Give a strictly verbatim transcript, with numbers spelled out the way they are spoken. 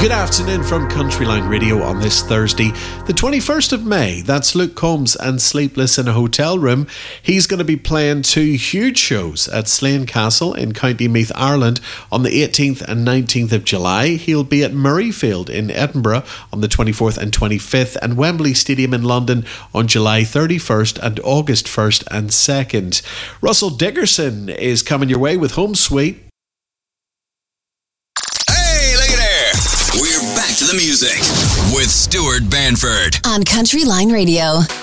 Good afternoon from Countryline Radio on this Thursday, the twenty-first of May. That's Luke Combs and Sleepless in a Hotel Room. He's going to be playing two huge shows at Slane Castle in County Meath, Ireland on the eighteenth and nineteenth of July. He'll be at Murrayfield in Edinburgh on the twenty-fourth and twenty-fifth, and Wembley Stadium in London on July thirty-first and August first and second. Russell Dickerson is coming your way with Home Sweet. To the music with Stuart Banford on Countryline Radio.